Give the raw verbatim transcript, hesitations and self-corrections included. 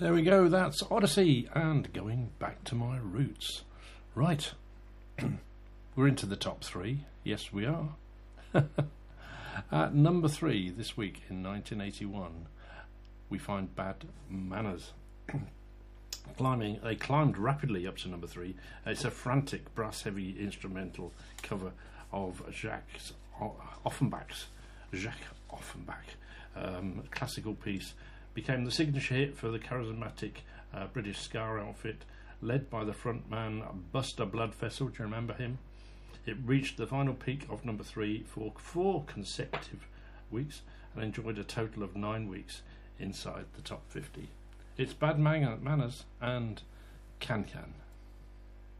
There we go, that's Odyssey and Going Back to My Roots. Right, we're into the top three. Yes, we are. At number three this week in nineteen eighty-one, we find Bad Manners. Climbing, they climbed rapidly up to number three. It's a frantic brass-heavy instrumental cover of Jacques Offenbach's Jacques Offenbach um, classical piece. Became the signature hit for the charismatic uh, British ska outfit, led by the frontman Buster Bloodvessel. Do you remember him? It reached the final peak of number three for four consecutive weeks and enjoyed a total of nine weeks inside the top fifty. It's Bad Man- Manners and Can Can.